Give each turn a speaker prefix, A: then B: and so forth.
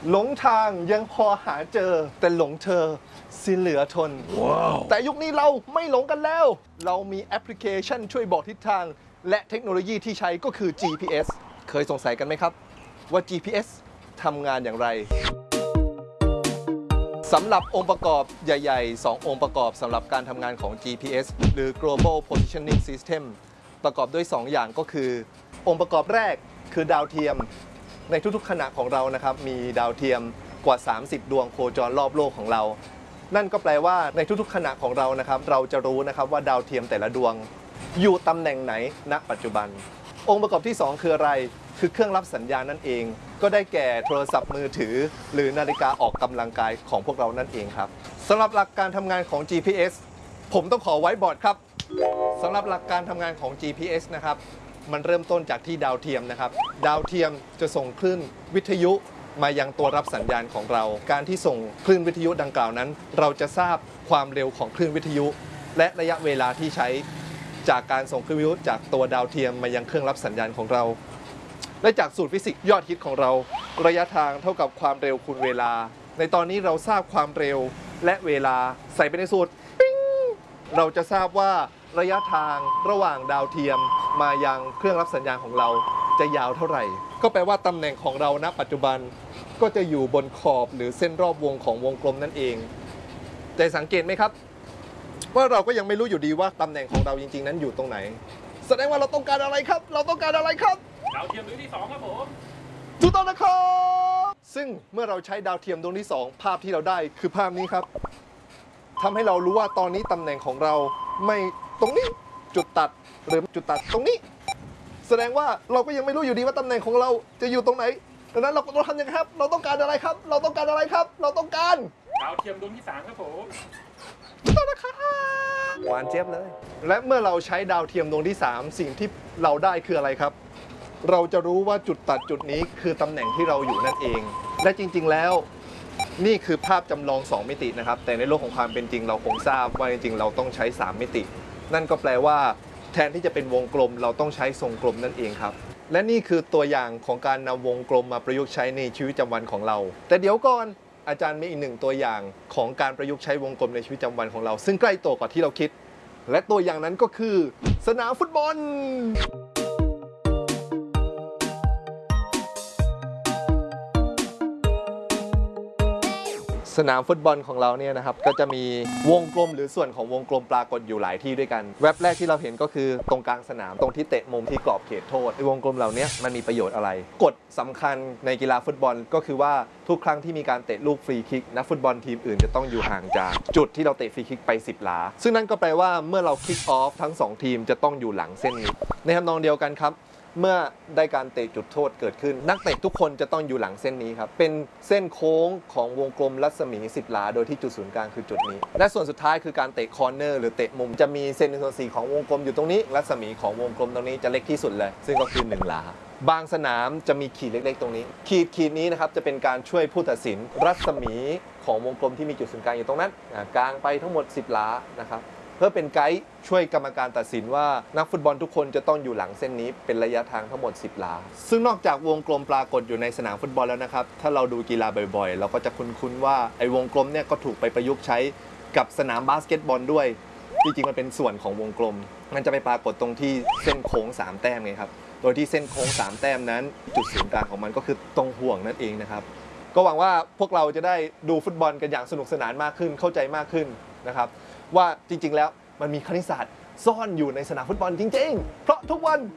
A: หลงทางยังพอหาเจอแต่หลงเธอสิเหลือทน wow. แต่ยุคนี้เราไม่หลงกันแล้วเรามีแอปพลิเคชันช่วยบอกทิศทางและเทคโนโลยีที่ใช้ก็คือ GPS เคยสงสัยกันไหมครับว่า GPS ทำงานอย่างไรสำหรับองค์ประกอบใหญ่ๆ2 องค์ประกอบสำหรับการทำงานของ GPS หรือ Global Positioning System ประกอบด้วย2 อย่างก็คือองค์ประกอบแรกคือดาวเทียมในทุกๆขณะของเรานะครับมีดาวเทียมกว่า30 ดวงโคจรรอบโลกของเรานั่นก็แปลว่าในทุกๆขณะของเรานะครับเราจะรู้นะครับว่าดาวเทียมแต่ละดวงอยู่ตำแหน่งไหนณปัจจุบันองค์ประกอบที่2คืออะไรคือเครื่องรับสัญญาณนั่นเองก็ได้แก่โทรศัพท์มือถือหรือนาฬิกาออกกำลังกายของพวกเรานั่นเองครับสำหรับหลักการทำงานของ GPS ผมต้องขอไว้บอร์ดครับสำหรับหลักการทำงานของ GPS นะครับมันเริ่มต้นจากที่ดาวเทียมนะครับดาวเทียมจะส่งคลื่นวิทยุมายังตัวรับสัญญาณของเราการที่ส่งคลื่นวิทยุดังกล่าวนั้นเราจะทราบความเร็วของคลื่นวิทยุและระยะเวลาที่ใช้จากการส่งคลื่นวิทยุจากตัวดาวเทียมมายังเครื่องรับสัญญาณของเราและจากสูตรฟิสิกส์ยอดฮิตของเราระยะทางเท่ากับความเร็วคูณเวลาในตอนนี้เราทราบความเร็วและเวลาใส่ไปในสูตรปิ๊งเราจะทราบว่าระยะทางระหว่างดาวเทียมมายังเครื่องรับสัญญาณของเราจะยาวเท่าไหร่ก็แปลว่าตำแหน่งของเราณปัจจุบันก็จะอยู่บนขอบหรือเส้นรอบวงของวงกลมนั่นเองแต่สังเกตไหมครับว่าเราก็ยังไม่รู้อยู่ดีว่าตำแหน่งของเราจริงๆนั้นอยู่ตรงไหนแสดงว่าเราต้องการอะไรครับเราต้องการอะไรครับ
B: ดาวเทียมดวงที่2ครับผม
A: ถูกต้องนะครับซึ่งเมื่อเราใช้ดาวเทียมดวงที่2ภาพที่เราได้คือภาพนี้ครับทำให้เรารู้ว่าตอนนี้ตำแหน่งของเราไม่ตรงนี้จุดตัดหรือจุดตัดตรงนี้แสดงว่าเราก็ยังไม่รู้อยู่ดีว่าตำแหน่งของเราจะอยู่ตรงไหนดังนั้นเราต้องทำยังไงครับเราต้องการอะไรครับเราต้องการอะไรครับเราต้องการ
B: ดาวเทียมดวงที่3ครับผม
A: ถูกต้องนะครับหวานเจี๊ยบเลยและเมื่อเราใช้ดาวเทียมดวงที่3สิ่งที่เราได้คืออะไรครับเราจะรู้ว่าจุดตัดจุดนี้คือตำแหน่งที่เราอยู่นั่นเองและจริงๆแล้วนี่คือภาพจำลอง2 มิตินะครับแต่ในโลกของความเป็นจริงเราคงทราบว่าจริงๆเราต้องใช้3 มิตินั่นก็แปลว่าแทนที่จะเป็นวงกลมเราต้องใช้ทรงกลมนั่นเองครับและนี่คือตัวอย่างของการนำวงกลมมาประยุกต์ใช้ในชีวิตประจำวันของเราแต่เดี๋ยวก่อนอาจารย์มีอีก1 ตัวอย่างของการประยุกต์ใช้วงกลมในชีวิตประจำวันของเราซึ่งใกล้ตัวกว่าที่เราคิดและตัวอย่างนั้นก็คือสนามฟุตบอลสนามฟุตบอลของเราเนี่ยนะครับก็จะมีวงกลมหรือส่วนของวงกลมปรากฏอยู่หลายที่ด้วยกันแว็บแรกที่เราเห็นก็คือตรงกลางสนามตรงที่เตะมุมที่กรอบเขตโทษวงกลมเหล่านี้มันมีประโยชน์อะไรกฎสำคัญในกีฬาฟุตบอลก็คือว่าทุกครั้งที่มีการเตะลูกฟรีคิกนักฟุตบอลทีมอื่นจะต้องอยู่ห่างจากจุดที่เราเตะฟรีคิกไป10 หลาซึ่งนั่นก็แปลว่าเมื่อเราคิกออฟทั้ง2 ทีมจะต้องอยู่หลังเส้นนี้ในทำนองเดียวกันครับเมื่อได้การเตะจุดโทษเกิดขึ้นนักเตะทุกคนจะต้องอยู่หลังเส้นนี้ครับเป็นเส้นโค้งของวงกลมรัศมี10 หลาโดยที่จุดศูนย์กลางคือจุดนี้และส่วนสุดท้ายคือการเตะคอร์เนอร์หรือเตะมุมจะมีเส้น1/4ของวงกลมอยู่ตรงนี้รัศมีของวงกลมตรงนี้จะเล็กที่สุดเลยซึ่งก็คือ1 หลาบางสนามจะมีขีดเล็กๆตรงนี้ขีดนี้นะครับจะเป็นการช่วยผู้ตัดสินรัศมีของวงกลมที่มีจุดศูนย์กลางอยู่ตรงนั้นกลางไปทั้งหมด10 หลานะครับเพื่อเป็นไกด์ช่วยกรรมการตัดสินว่านักฟุตบอลทุกคนจะต้องอยู่หลังเส้นนี้เป็นระยะทางทั้งหมด10 หลาซึ่งนอกจากวงกลมปรากฏอยู่ในสนามฟุตบอลแล้วนะครับถ้าเราดูกีฬาบ่อยๆเราก็จะคุ้นๆว่าไอ้วงกลมเนี่ยก็ถูกไปประยุกต์ใช้กับสนามบาสเกตบอลด้วยจริงๆมันเป็นส่วนของวงกลมมันจะไปปรากฏตรงที่เส้นโค้ง3 แต้มไงครับโดยที่เส้นโค้ง3 แต้มนั้นจุดศูนย์กลางของมันก็คือตรงห่วงนั่นเองนะครับก็หวังว่าพวกเราจะได้ดูฟุตบอลกันอย่างสนุกสนานมากขึ้นเข้าใจมากขึ้นนะครับว่าจริงๆแล้วมันมีคณิตศาสตร์ซ่อนอยู่ในสนามฟุตบอลจริงๆเพราะทุกวัน